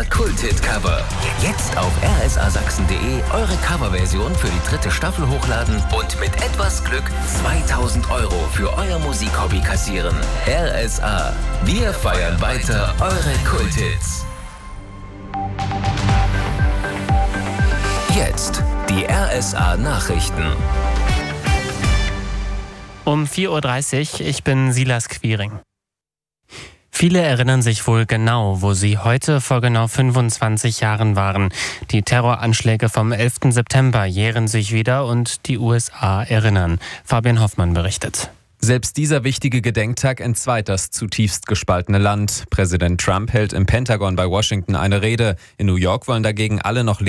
RSA Kulthit-Cover. Jetzt auf rsasachsen.de eure Coverversion für die 3. Staffel hochladen und mit etwas Glück 2.000 € für euer Musikhobby kassieren. RSA. Wir feiern weiter eure Kulthits. Jetzt die RSA Nachrichten. Um 4.30 Uhr, ich bin Silas Quiring. Viele erinnern sich wohl genau, wo sie heute vor genau 25 Jahren waren. Die Terroranschläge vom 11. September jähren sich wieder und die USA erinnern. Fabian Hoffmann berichtet. Selbst dieser wichtige Gedenktag entzweit das zutiefst gespaltene Land. Präsident Trump hält im Pentagon bei Washington eine Rede. In New York wollen dagegen alle noch